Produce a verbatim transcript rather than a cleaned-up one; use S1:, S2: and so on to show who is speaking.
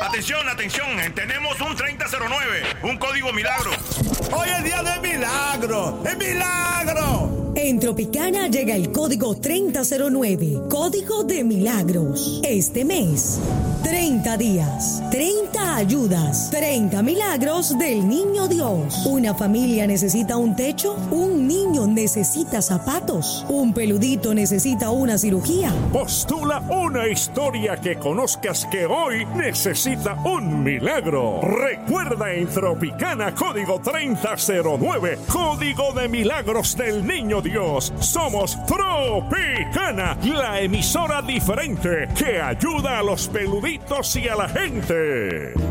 S1: Atención, atención, tenemos un treinta cero nueve, un código milagro.
S2: Hoy es día de milagro, ¡es milagro!
S3: En Tropicana llega el código treinta cero nueve, código de milagros. Este mes, treinta días, treinta ayudas, treinta milagros del Niño Dios. Una familia necesita un techo, un niño necesita zapatos, un peludito necesita una cirugía.
S4: Postula una historia que conozcas que hoy necesita un milagro. Recuerda en Tropicana código treinta cero nueve, código de milagros del Niño Dios. Somos Tropicana, la emisora diferente que ayuda a los peluditos y a la gente.